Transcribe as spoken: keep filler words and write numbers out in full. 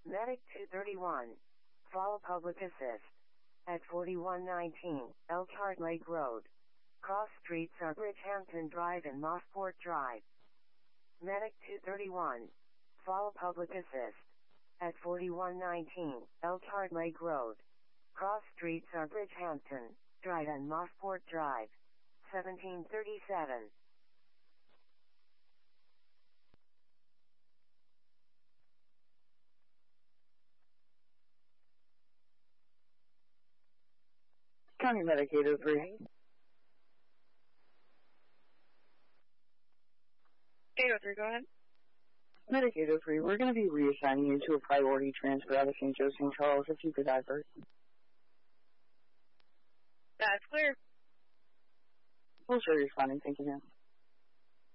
Medic two thirty-one. Follow public assist. At forty-one nineteen, Elkhart Lake Road. Cross streets are Bridgehampton Drive and Mosport Drive. Medic two thirty-one. Follow public assist. At forty-one nineteen, Elkhart Lake Road. Cross streets are Bridgehampton Drive and Mosport Drive. seventeen thirty-seven. County Medic eight oh three. eight oh three, go ahead. Medic eight oh three, we're going to be reassigning you to a priority transfer out of Saint Joe, Saint Charles, if you could divert. That's clear. Full service responding, thank you, ma'am.